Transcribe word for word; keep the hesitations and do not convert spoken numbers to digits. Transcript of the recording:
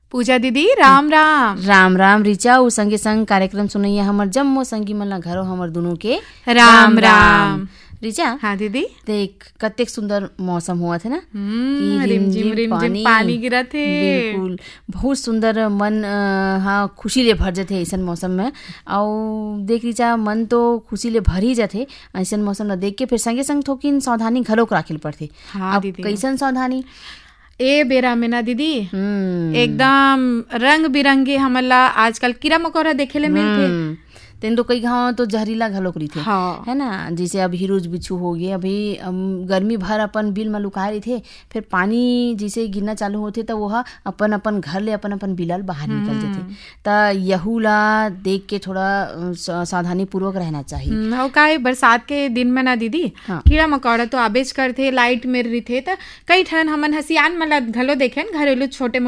पूजा दीदी राम राम। राम राम रिचा। उ संगे संग कार्यक्रम सुनैया हमर जम्मो संगी मन ला घरो हमर दुनू के राम राम। रिचा हाँ दीदी, देख कतेक सुंदर मौसम हुआ थे ना, हम्म, रिमझिम रिमझिम पानी गिरा थे। बिल्कुल बहुत सुंदर मन हाँ खुशी ले भर जाते ऐसा मौसम में। और देख रिचा मन तो खुशी ले भर ही जाते ऐसा मौसम ला देख के। फिर संगे संग थोकिन सावधानी घलो राखेल पड़थे। हाँ अब दीदी, कैसन सावधानी ए बेरा में ना दीदी एकदम रंग बिरंगे हमला आजकल कीड़ा मकोड़ा देखे ले मिलते। तेन तो कई गाँव तो जहरीला घलोक रही थे। हाँ। है ना, जैसे अब हिरोज बिच्छू हो गए, अभी गर्मी भर अपन बिल में लुकाए रही थे, फिर पानी जैसे गिरना चालू होते तो वह अपन अपन घर ले अपन अपन बिलाल बाहर निकल जाते। तो यहू ला देख के थोड़ा सावधानी पूर्वक रहना चाहिए। और का बरसात के दिन में ना दीदी, हाँ। कीड़ा मकोड़ा तो आबेज करते, लाइट में रही थे तो कई ठन हमन हसियान मला घलो देखे घरेलू छोटे